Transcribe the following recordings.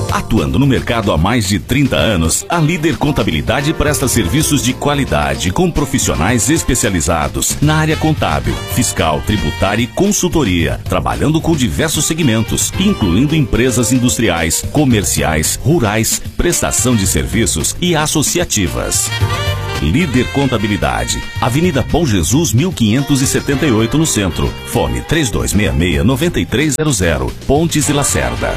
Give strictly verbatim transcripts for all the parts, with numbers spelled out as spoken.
Atuando no mercado há mais de trinta anos, a Líder Contabilidade presta serviços de qualidade com profissionais especializados na área contábil, fiscal, tributária e consultoria, trabalhando com diversos segmentos, incluindo empresas industriais, comerciais, rurais, prestação de serviços e associativas. Líder Contabilidade, Avenida Bom Jesus, mil quinhentos e setenta e oito, no centro. Fone três dois seis seis, nove três zero zero, Pontes e Lacerda.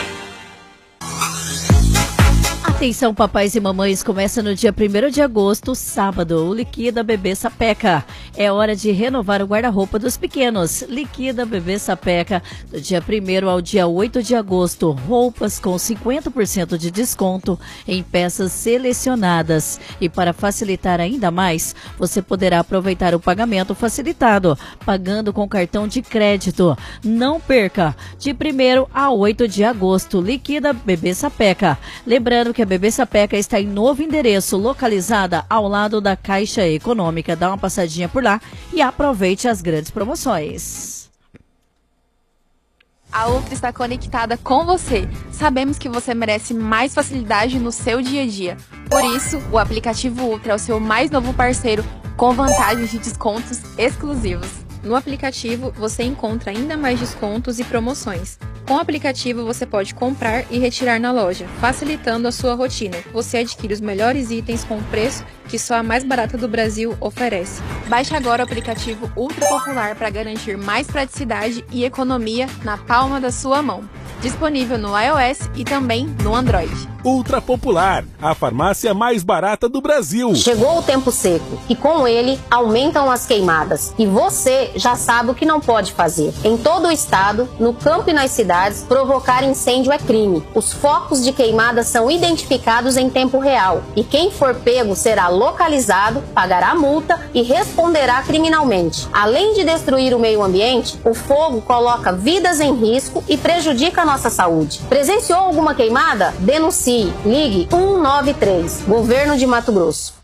Atenção, papais e mamães, começa no dia primeiro de agosto, sábado, o Liquida Bebê Sapeca. É hora de renovar o guarda-roupa dos pequenos. Liquida Bebê Sapeca, do dia primeiro ao dia oito de agosto. Roupas com cinquenta por cento de desconto em peças selecionadas. E para facilitar ainda mais, você poderá aproveitar o pagamento facilitado, pagando com cartão de crédito. Não perca, de primeiro a oito de agosto, Liquida Bebê Sapeca. Lembrando que a Bebê Sapeca está em novo endereço, localizada ao lado da Caixa Econômica. Dá uma passadinha por lá e aproveite as grandes promoções. A Ultra está conectada com você. Sabemos que você merece mais facilidade no seu dia a dia. Por isso, o aplicativo Ultra é o seu mais novo parceiro, com vantagens de descontos exclusivos. No aplicativo, você encontra ainda mais descontos e promoções. Com o aplicativo, você pode comprar e retirar na loja, facilitando a sua rotina. Você adquire os melhores itens com o preço que só a mais barata do Brasil oferece. Baixe agora o aplicativo Ultra Popular para garantir mais praticidade e economia na palma da sua mão. Disponível no iOS e também no Android. Ultra Popular, a farmácia mais barata do Brasil. Chegou o tempo seco e com ele aumentam as queimadas. E você já sabe o que não pode fazer. Em todo o estado, no campo e nas cidades, provocar incêndio é crime. Os focos de queimada são identificados em tempo real. E quem for pego será localizado, pagará multa e responderá criminalmente. Além de destruir o meio ambiente, o fogo coloca vidas em risco e prejudica a nossa saúde. Presenciou alguma queimada? Denuncie. Ligue um nove três. Governo de Mato Grosso.